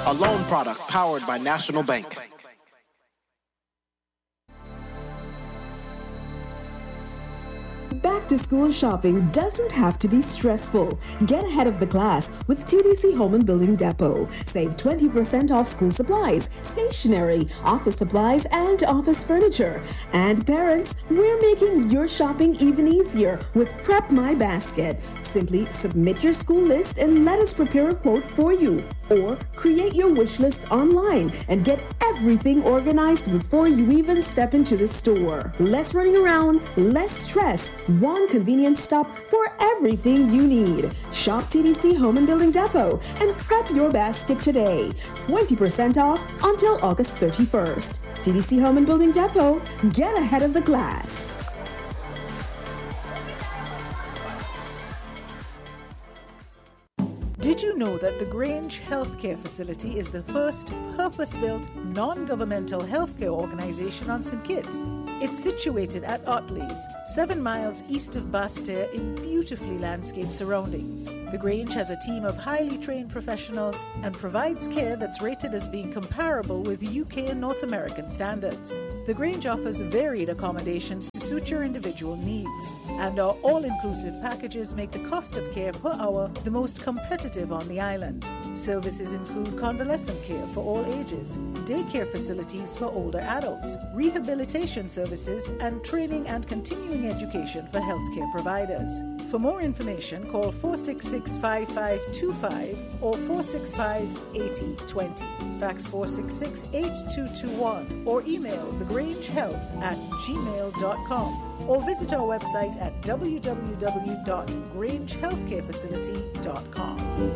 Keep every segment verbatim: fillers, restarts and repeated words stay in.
a loan product powered by National Bank. Back to school shopping doesn't have to be stressful. Get ahead of the class with T D C Home and Building Depot. Save twenty percent off school supplies, stationery, office supplies, and office furniture. And parents, we're making your shopping even easier with Prep My Basket. Simply submit your school list and let us prepare a quote for you. Or create your wish list online and get everything organized before you even step into the store. Less running around, less stress. One convenient stop for everything you need. Shop T D C Home and Building Depot and prep your basket today. twenty percent off until August thirty-first. T D C Home and Building Depot, get ahead of the class. Did you know that the Grange Healthcare Facility is the first purpose-built, non-governmental healthcare organization on Saint Kitts? It's situated at Otley's, seven miles east of Basseterre in beautifully landscaped surroundings. The Grange has a team of highly trained professionals and provides care that's rated as being comparable with U K and North American standards. The Grange offers varied accommodations to suit your individual needs, and our all-inclusive packages make the cost of care per hour the most competitive on the island. Services include convalescent care for all ages, daycare facilities for older adults, rehabilitation services, and training and continuing education for healthcare providers. For more information, call four six six, five five two five or four six five, eight zero two zero. Fax four six six, eight two two one or email thegrangehealth at gmail dot com or visit our website at w w w dot grange healthcare facility dot com.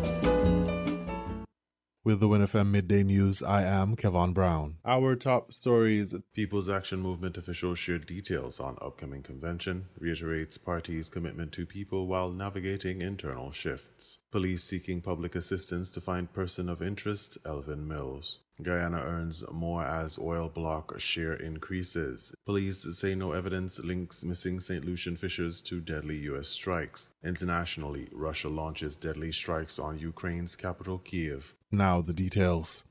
With the Win F M Midday News, I am Kevon Brown. Our top stories: People's Action Movement officials shared details on upcoming convention, reiterates party's commitment to people while navigating internal shifts. Police seeking public assistance to find person of interest, Elvin Mills. Guyana earns more as oil block share increases. Police say no evidence links missing Saint Lucian fishers to deadly U S strikes. Internationally, Russia launches deadly strikes on Ukraine's capital, Kiev. Now the details.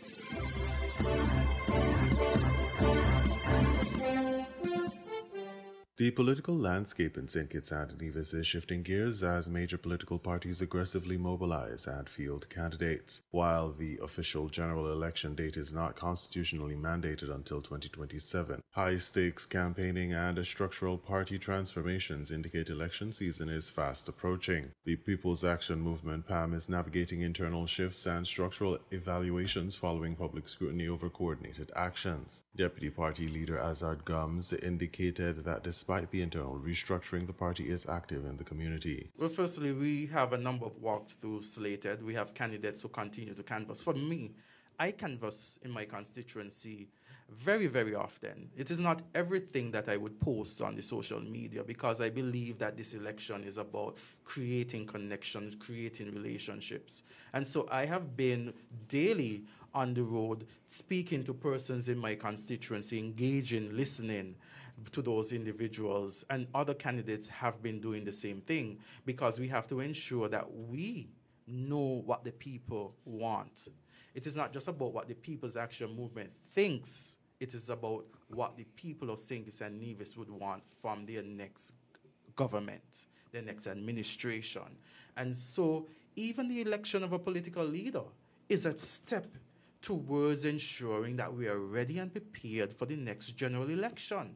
The political landscape in Saint Kitts and Nevis is shifting gears as major political parties aggressively mobilize and field candidates. While the official general election date is not constitutionally mandated until twenty twenty-seven, high-stakes campaigning and structural party transformations indicate election season is fast approaching. The People's Action Movement, P A M, is navigating internal shifts and structural evaluations following public scrutiny over coordinated actions. Deputy Party Leader Azard Gums indicated that despite Despite the internal restructuring, the party is active in the community. Well, firstly, we have a number of walkthroughs slated. We have candidates who continue to canvass. For me, I canvass in my constituency very, very often. It is not everything that I would post on the social media because I believe that this election is about creating connections, creating relationships. And so I have been daily on the road speaking to persons in my constituency, engaging, listening to those individuals, and other candidates have been doing the same thing because we have to ensure that we know what the people want. It is not just about what the People's Action Movement thinks, it is about what the people of Saint Kitts and Nevis would want from their next government, their next administration. And so even the election of a political leader is a step towards ensuring that we are ready and prepared for the next general election.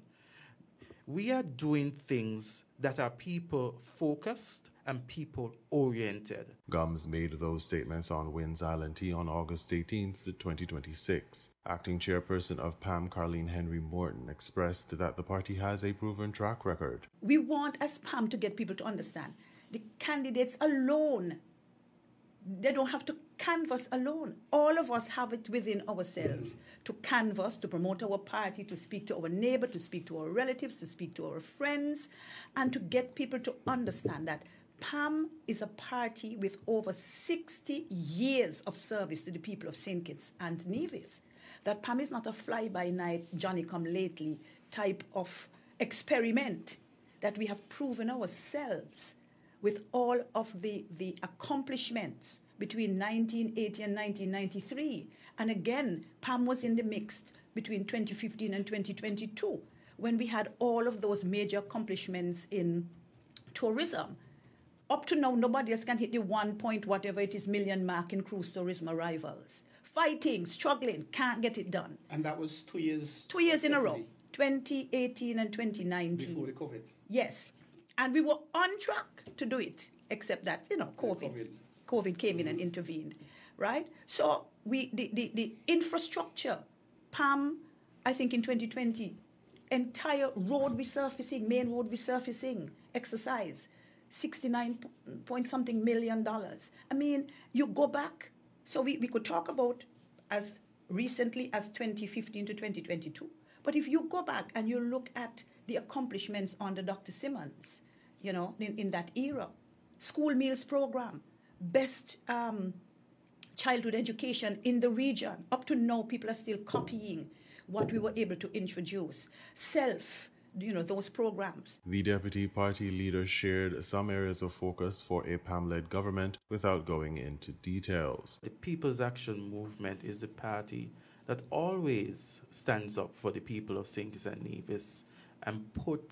We are doing things that are people-focused and people-oriented. Gums made those statements on Winds Island Tea on August eighteenth, twenty twenty-six. Acting chairperson of P A M, Carleen Henry Morton, expressed that the party has a proven track record. We want, as P A M, to get people to understand the candidates alone. They don't have to canvass alone. All of us have it within ourselves to canvass, to promote our party, to speak to our neighbor, to speak to our relatives, to speak to our friends, and to get people to understand that P A M is a party with over sixty years of service to the people of Saint Kitts and Nevis. That P A M is not a fly-by-night, Johnny-come-lately type of experiment, that we have proven ourselves with all of the, the accomplishments between nineteen eighty and nineteen ninety-three. And again, P A M was in the mix between twenty fifteen and twenty twenty-two, when we had all of those major accomplishments in tourism. Up to now, nobody else can hit the one point whatever it is million mark in cruise tourism arrivals. Fighting, struggling, can't get it done. And that was two years? Two years in a row, twenty eighteen and twenty nineteen. Before the COVID? Yes. And we were on track to do it, except that, you know, COVID. COVID, COVID came mm-hmm. in and intervened, right? So we the, the, the infrastructure, P A M, I think in twenty twenty, entire road resurfacing, main road resurfacing exercise, sixty-nine point something million dollars. I mean, you go back, so we, we could talk about as recently as twenty fifteen to twenty twenty-two. But if you go back and you look at the accomplishments under Doctor Simmons, you know, in, in that era, school meals program, best um, childhood education in the region. Up to now, people are still copying what we were able to introduce. Self, you know, those programs. The deputy party leader shared some areas of focus for a P A M-led government without going into details. The People's Action Movement is the party that always stands up for the people of Saint Kitts and Nevis and put